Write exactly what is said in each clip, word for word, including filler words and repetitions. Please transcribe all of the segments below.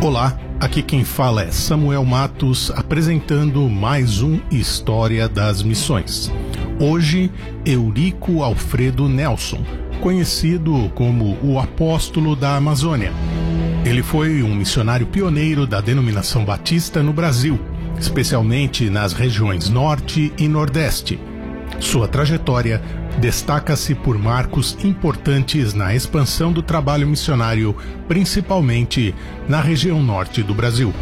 Olá, aqui quem fala é Samuel Matos, apresentando mais um História das Missões. Hoje, Eurico Alfredo Nelson, conhecido como o Apóstolo da Amazônia. Ele foi um missionário pioneiro da denominação batista no Brasil, especialmente nas regiões Norte e Nordeste. Sua trajetória destaca-se por marcos importantes na expansão do trabalho missionário, principalmente na região norte do Brasil.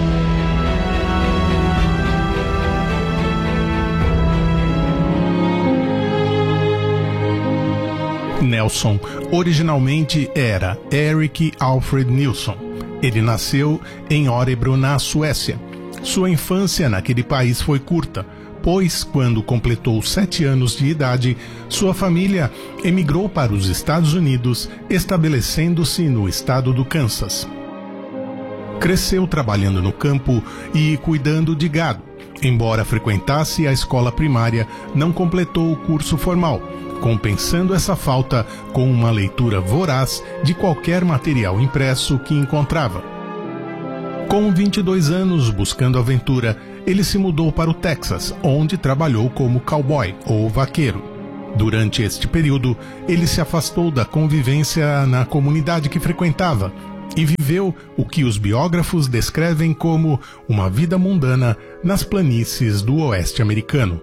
Nelson originalmente era Eric Alfred Nilsson. Ele nasceu em Örebro, na Suécia. Sua infância naquele país foi curta, pois, quando completou sete anos de idade, sua família emigrou para os Estados Unidos, estabelecendo-se no estado do Kansas. Cresceu trabalhando no campo e cuidando de gado. Embora frequentasse a escola primária, não completou o curso formal, compensando essa falta com uma leitura voraz de qualquer material impresso que encontrava. Com vinte e dois anos, buscando aventura, ele se mudou para o Texas, onde trabalhou como cowboy ou vaqueiro. Durante este período, ele se afastou da convivência na comunidade que frequentava e viveu o que os biógrafos descrevem como uma vida mundana nas planícies do oeste americano.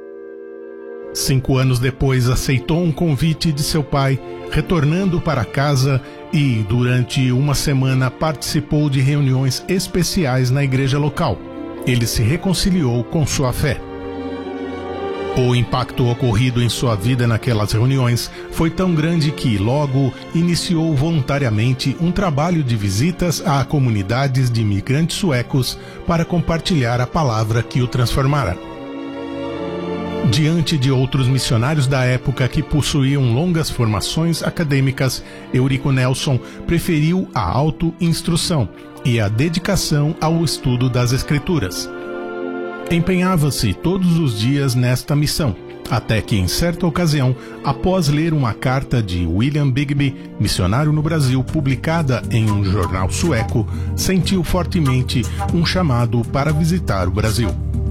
Cinco anos depois, aceitou um convite de seu pai, retornando para casa e, durante uma semana, participou de reuniões especiais na igreja local. Ele se reconciliou com sua fé. O impacto ocorrido em sua vida naquelas reuniões foi tão grande que logo iniciou voluntariamente um trabalho de visitas a comunidades de imigrantes suecos para compartilhar a palavra que o transformara. Diante de outros missionários da época que possuíam longas formações acadêmicas, Eurico Nelson preferiu a auto-instrução e a dedicação ao estudo das Escrituras. Empenhava-se todos os dias nesta missão, até que, em certa ocasião, após ler uma carta de William Bigby, missionário no Brasil, publicada em um jornal sueco, sentiu fortemente um chamado para visitar o Brasil.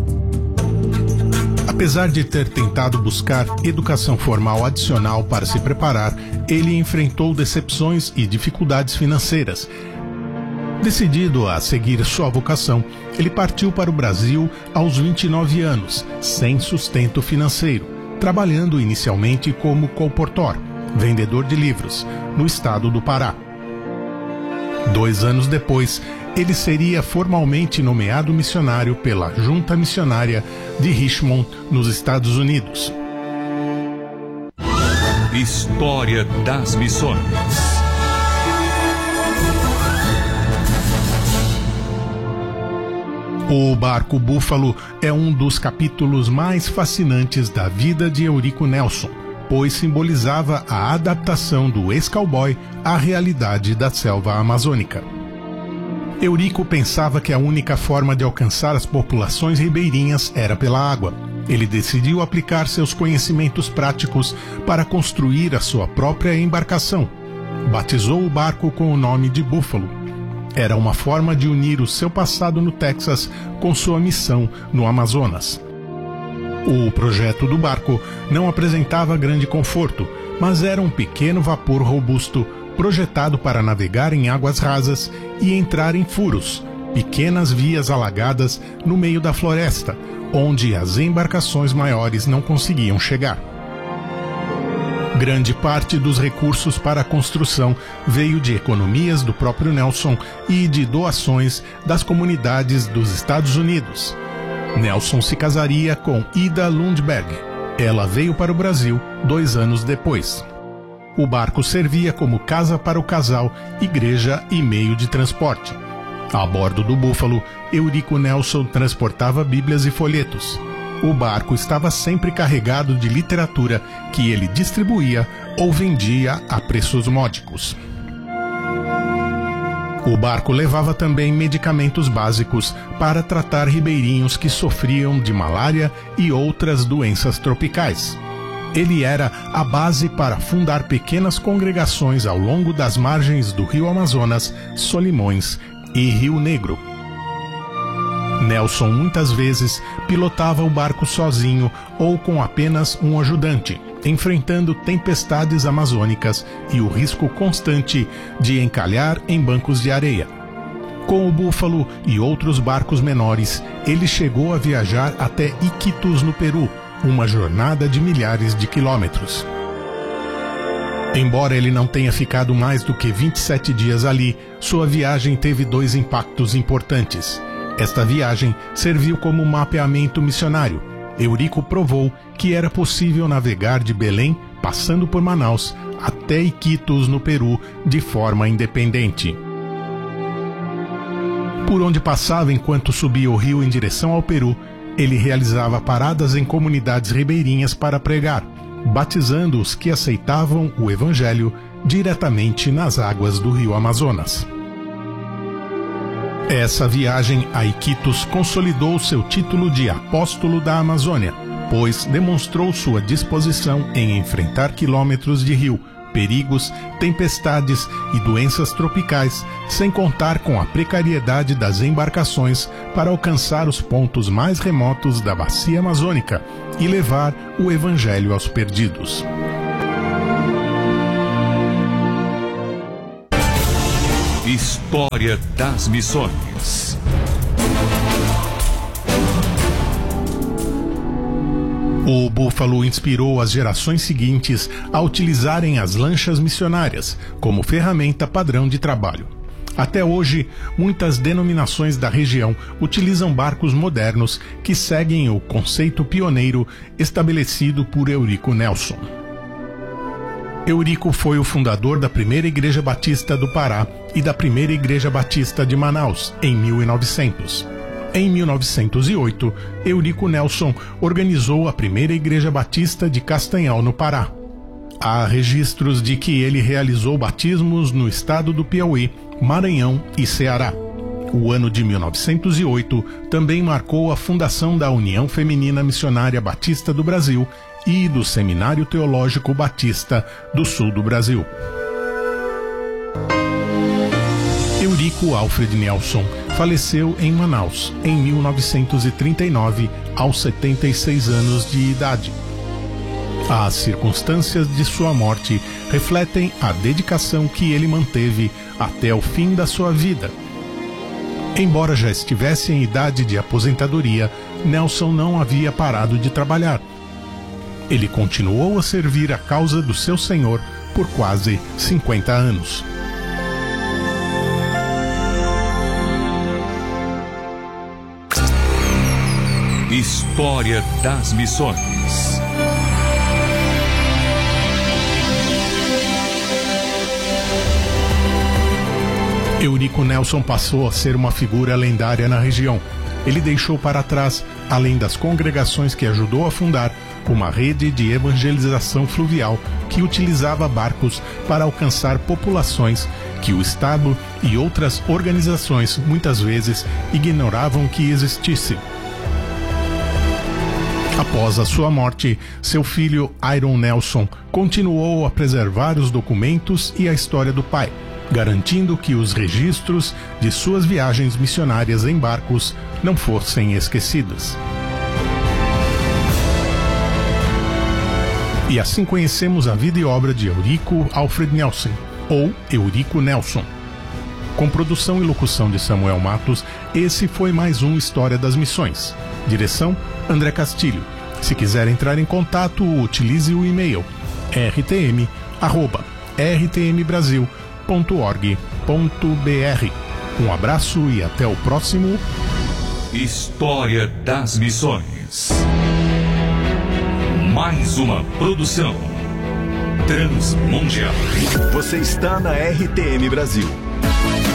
Apesar de ter tentado buscar educação formal adicional para se preparar, ele enfrentou decepções e dificuldades financeiras. Decidido a seguir sua vocação, ele partiu para o Brasil aos vinte e nove anos, sem sustento financeiro, trabalhando inicialmente como colportor, vendedor de livros, no estado do Pará. Dois anos depois, ele seria formalmente nomeado missionário pela Junta Missionária de Richmond, nos Estados Unidos. História das Missões. O barco Búfalo é um dos capítulos mais fascinantes da vida de Eurico Nelson, pois simbolizava a adaptação do ex-cowboy à realidade da selva amazônica. Eurico pensava que a única forma de alcançar as populações ribeirinhas era pela água. Ele decidiu aplicar seus conhecimentos práticos para construir a sua própria embarcação. Batizou o barco com o nome de Búfalo. Era uma forma de unir o seu passado no Texas com sua missão no Amazonas. O projeto do barco não apresentava grande conforto, mas era um pequeno vapor robusto, projetado para navegar em águas rasas e entrar em furos, pequenas vias alagadas no meio da floresta, onde as embarcações maiores não conseguiam chegar. Grande parte dos recursos para a construção veio de economias do próprio Nelson e de doações das comunidades dos Estados Unidos. Nelson se casaria com Ida Lundberg. Ela veio para o Brasil dois anos depois. O barco servia como casa para o casal, igreja e meio de transporte. A bordo do Búfalo, Eurico Nelson transportava bíblias e folhetos. O barco estava sempre carregado de literatura que ele distribuía ou vendia a preços módicos. O barco levava também medicamentos básicos para tratar ribeirinhos que sofriam de malária e outras doenças tropicais. Ele era a base para fundar pequenas congregações ao longo das margens do rio Amazonas, Solimões e Rio Negro. Nelson muitas vezes pilotava o barco sozinho ou com apenas um ajudante, enfrentando tempestades amazônicas e o risco constante de encalhar em bancos de areia. Com o Búfalo e outros barcos menores, ele chegou a viajar até Iquitos, no Peru, uma jornada de milhares de quilômetros. Embora ele não tenha ficado mais do que vinte e sete dias ali, sua viagem teve dois impactos importantes. Esta viagem serviu como mapeamento missionário. Eurico provou que era possível navegar de Belém, passando por Manaus, até Iquitos, no Peru, de forma independente. Por onde passava enquanto subia o rio em direção ao Peru, ele realizava paradas em comunidades ribeirinhas para pregar, batizando os que aceitavam o Evangelho diretamente nas águas do rio Amazonas. Essa viagem a Iquitos consolidou seu título de Apóstolo da Amazônia, pois demonstrou sua disposição em enfrentar quilômetros de rio, perigos, tempestades e doenças tropicais, sem contar com a precariedade das embarcações para alcançar os pontos mais remotos da bacia amazônica e levar o Evangelho aos perdidos. História das Missões. O Búfalo inspirou as gerações seguintes a utilizarem as lanchas missionárias como ferramenta padrão de trabalho. Até hoje, muitas denominações da região utilizam barcos modernos que seguem o conceito pioneiro estabelecido por Eurico Nelson. Eurico foi o fundador da primeira Igreja Batista do Pará e da primeira Igreja Batista de Manaus, em mil e novecentos. Em mil novecentos e oito, Eurico Nelson organizou a primeira Igreja Batista de Castanhal, no Pará. Há registros de que ele realizou batismos no estado do Piauí, Maranhão e Ceará. O ano de mil novecentos e oito também marcou a fundação da União Feminina Missionária Batista do Brasil e do Seminário Teológico Batista do Sul do Brasil. Eurico Alfred Nelson faleceu em Manaus em mil novecentos e trinta e nove, aos setenta e seis anos de idade. As circunstâncias de sua morte refletem a dedicação que ele manteve até o fim da sua vida. Embora já estivesse em idade de aposentadoria, Nelson não havia parado de trabalhar. Ele continuou a servir a causa do seu Senhor por quase cinquenta anos. História das Missões. Eurico Nelson passou a ser uma figura lendária na região. Ele deixou para trás, além das congregações que ajudou a fundar, uma rede de evangelização fluvial que utilizava barcos para alcançar populações que o Estado e outras organizações muitas vezes ignoravam que existissem. Após a sua morte, seu filho Iron Nelson continuou a preservar os documentos e a história do pai, garantindo que os registros de suas viagens missionárias em barcos não fossem esquecidas. E assim conhecemos a vida e obra de Eurico Alfred Nelson, ou Eurico Nelson. Com produção e locução de Samuel Matos, esse foi mais um História das Missões. Direção, André Castilho. Se quiser entrar em contato, utilize o e-mail r t m arroba r t m brasil ponto org ponto b r. Um abraço e até o próximo História das Missões. Mais uma produção Transmundial. Você está na R T M Brasil.